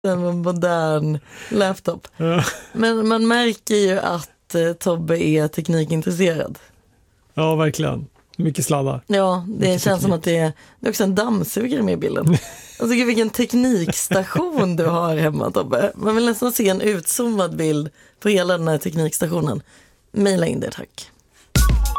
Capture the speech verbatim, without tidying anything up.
en modern laptop. Ja. Men man märker ju att eh, Tobbe är teknikintresserad. Ja, verkligen. Mycket sladdar. Ja, det Mycket känns teknik. Som att det är, det är också en dammsugare med i bilden. Alltså vilken teknikstation du har hemma, Tobbe. Man vill nästan se en utzoomad bild på hela den här teknikstationen. Maila in det, tack.